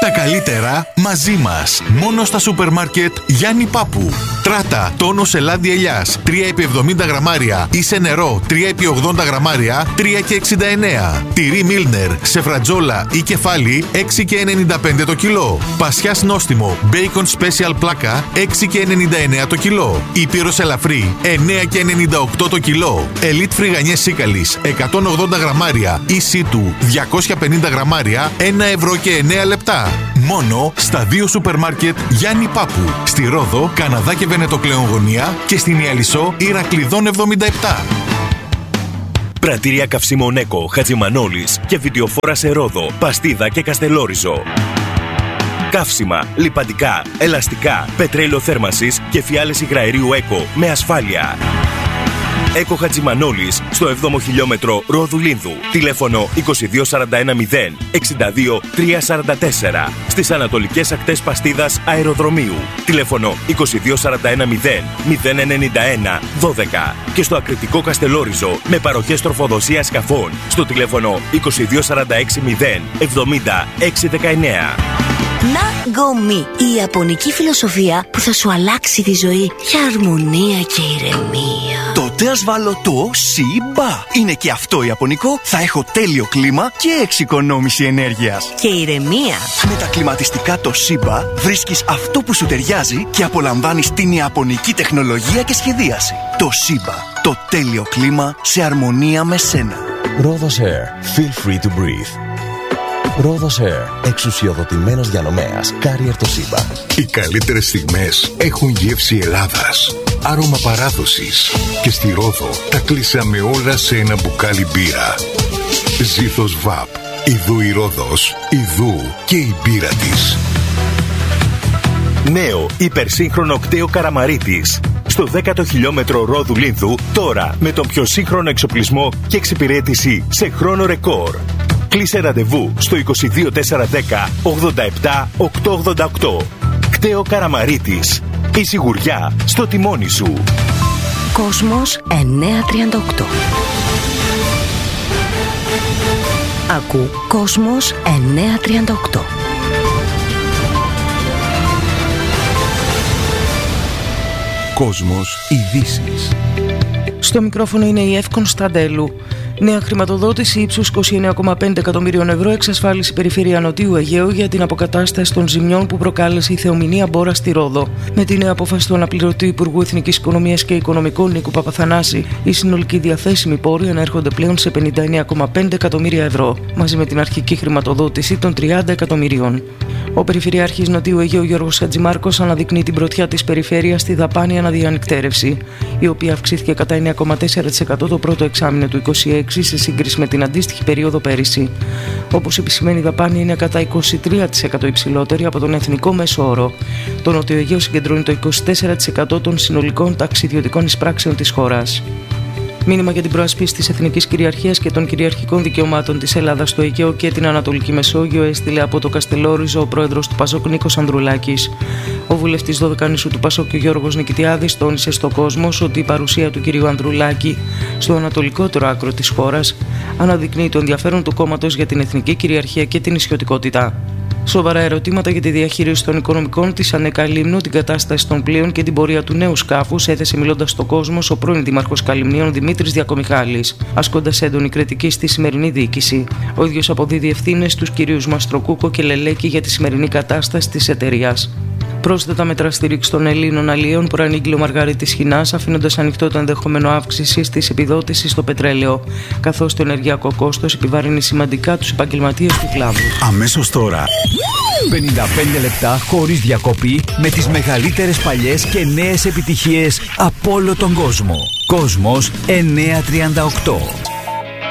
Τα καλύτερα μαζί μας. Μόνο στα σούπερ μάρκετ Γιάννη Πάπου. Τράτα τόνος ελάδι ελιάς 3x70 γραμμάρια ή σε νερό 3x80 γραμμάρια 3,69. Τυρί Μίλνερ σε φρατζόλα ή κεφάλι 6,95 το κιλό. Πασιάς νόστιμο Bacon Special πλάκα 6,99 το κιλό. Ήπειρος ελαφρύ 9,98 το κιλό. Elite φρυγανιές σίκαλης 180 γραμμάρια ή σίτου 250 γραμμάρια 1,09 λεπτά. Μόνο στα 2 σούπερ μάρκετ Γιάννη Πάπου. Στη Ρόδο, Καναδά και Βενετοκλέον γωνία και στην Ιαλισσό Ηρακλειδών 77. Πρατήρια καυσίμων Έκο, Χατζημανόλης και βιντεοφόρα σε Ρόδο, Παστίδα και Καστελόριζο. Καύσιμα, λιπαντικά, ελαστικά, πετρέλαιο θέρμανσης και φιάλες υγραερίου Έκο με ασφάλεια. Έκο Χατζημανόλης στο 7ο χιλιόμετρο Ρόδου Λίνδου. Τηλέφωνο 22410 62 344. Στις ανατολικές ακτές Παστίδας Αεροδρομίου. Τηλέφωνο 22410 091 12. Και στο ακριτικό Καστελόριζο με παροχές τροφοδοσίας σκαφών στο τηλέφωνο 22460 70 619. Ναγκομι, η ιαπωνική φιλοσοφία που θα σου αλλάξει τη ζωή για αρμονία και ηρεμία. Τότε ας βάλω το Σιμπα. Είναι και αυτό ιαπωνικό, θα έχω τέλειο κλίμα και εξοικονόμηση ενέργειας. Και ηρεμία. Με τα κλιματιστικά το Σιμπα βρίσκεις αυτό που σου ταιριάζει και απολαμβάνεις την ιαπωνική τεχνολογία και σχεδίαση. Το Σιμπα, το τέλειο κλίμα σε αρμονία με σένα. Rhodos Air, feel free to breathe. Rhodos Air, εξουσιοδοτημένος διανομέας Carrier το Σίμπα. Οι καλύτερες στιγμές έχουν γεύση Ελλάδας, άρωμα παράδοσης. Και στη Ρόδο τα κλείσαμε όλα σε ένα μπουκάλι μπύρα. Ζήθος ΒΑΠ, ιδού η Ρόδος, ιδού και η μπύρα της. Νέο υπερσύγχρονο κτέο Καραμαρίτης. Στο 10ο χιλιόμετρο Ρόδου Λίνδου, τώρα με τον πιο σύγχρονο εξοπλισμό και εξυπηρέτηση σε χρόνο ρεκόρ. Κλείσε ραντεβού στο 22410 87 888. Κτέο Καραμαρίτης. Η σιγουριά στο τιμόνι σου. Κόσμος 938. Ακού Κόσμος 938. Κόσμος ειδήσεις. Στο μικρόφωνο είναι η Εύη Κωνσταντέλου. Νέα χρηματοδότηση ύψους 29,5 εκατομμύριων ευρώ εξασφάλισε η Περιφέρεια Νοτιού Αιγαίου για την αποκατάσταση των ζημιών που προκάλεσε η θεομηνία Μπόρα στη Ρόδο. Με την νέα απόφαση του αναπληρωτή Υπουργού Εθνικής Οικονομίας και Οικονομικών Νίκου Παπαθανάση, οι συνολικοί διαθέσιμοι πόροι ανέρχονται πλέον σε 59,5 εκατομμύρια ευρώ, μαζί με την αρχική χρηματοδότηση των 30 εκατομμυρίων. Ο Περιφερειάρχης Νοτιού Αιγαίου Γιώργος Χατζημάρκος αναδεικνύει την πρωτιά της περιφέρειας στη δαπάνη αναδιανυκτέρευση, η οποία αυξήθηκε κατά 9,4% το πρώτο εξάμηνο του 2026 σε σύγκριση με την αντίστοιχη περίοδο πέρυσι. Όπως επισημαίνει, η δαπάνη είναι κατά 23% υψηλότερη από τον εθνικό μέσο όρο. Το Νότιο Αιγαίο συγκεντρώνει το 24% των συνολικών ταξιδιωτικών εισπράξεων της χώρας. Μήνυμα για την προασπίση της εθνικής κυριαρχίας και των κυριαρχικών δικαιωμάτων της Ελλάδας στο Αιγαίο και την Ανατολική Μεσόγειο έστειλε από το Καστελόριζο ο πρόεδρος του Πασόκ Νίκος Ανδρουλάκης. Ο βουλευτής Δωδεκανήσου του Πασόκ και ο Γιώργος Νικητιάδης τόνισε στο Κόσμος ότι η παρουσία του κυρίου Ανδρουλάκη στο ανατολικότερο άκρο της χώρας αναδεικνύει το ενδιαφέρον του κόμματος για την εθνική κυριαρχία και την νησιωτικότητα. Σοβαρά ερωτήματα για τη διαχείριση των οικονομικών της ΑΝΕ Λίμνου, την κατάσταση των πλοίων και την πορεία του νέου σκάφους έθεσε μιλώντας στο Κόσμο ο πρώην Δήμαρχος Καλυμνίων Δημήτρης Διακομιχάλης, ασκώντας έντονη κριτική στη σημερινή διοίκηση. Ο ίδιος αποδίδει ευθύνες στους κυρίους Μαστροκούκο και Λελέκη για τη σημερινή κατάσταση της εταιρείας. Πρόσθετα μέτρα στήριξη των Ελλήνων αλλιέων προανήγγειλε ο Μαργαρίτης Χινάς, αφήνοντας ανοιχτό το ενδεχόμενο αύξηση της επιδότησης στο πετρέλαιο, καθώς το ενεργειακό κόστος επιβαρύνει σημαντικά τους επαγγελματίες του κλάδου. Αμέσως τώρα, 55 λεπτά χωρίς διακοπή με τις μεγαλύτερες παλιές και νέες επιτυχίες από όλο τον κόσμο. Κόσμος 938.